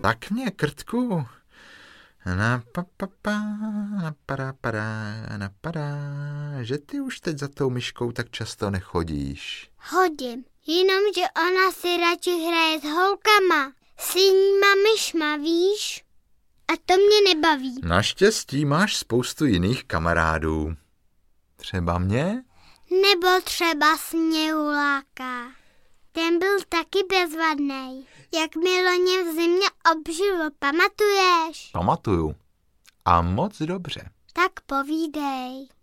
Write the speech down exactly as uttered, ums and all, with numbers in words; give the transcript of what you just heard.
tak mě, Krtku. Na pa, pa, pa, na para, para, na para, že ty už teď za tou myškou tak často nechodíš. Hodím, jenomže ona si radši hraje s holkama, s jinýma myšma, víš? A to mě nebaví. Naštěstí máš spoustu jiných kamarádů. Třeba mě? Nebo třeba Sněhuláka. Ten byl taky bezvadnej. Jak mi loni v zimě obžilo, pamatuješ? Pamatuju. A moc dobře. Tak povídej.